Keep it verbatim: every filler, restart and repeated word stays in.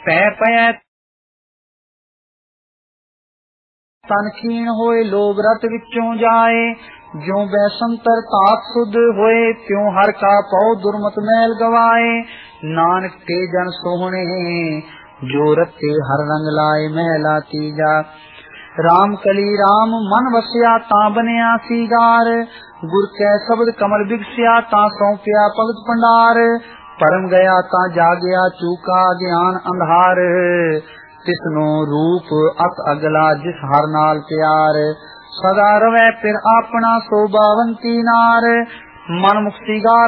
पै पै तन क्षीण होए लोभ रत विचों जाए। ज्यों बैसंतर ताप सुध होए त्यों हर का पौ दुर्मत मैल गवाए। नानक के जन सोहणे जो रते हर रंग लाए महला तीजा। राम कली राम मन वसिया ता बनिया सीगार। गुर कै शब्द कमल बिगसिया ता सौंपिया भगत भंडार। परम गया ता जागया चूका ज्ञान अंधार। तिसनो रूप अत अगला जिस हर नाल प्यार। सदा रवै फिर अपना सोभावंती नार। मन मुक्तिगार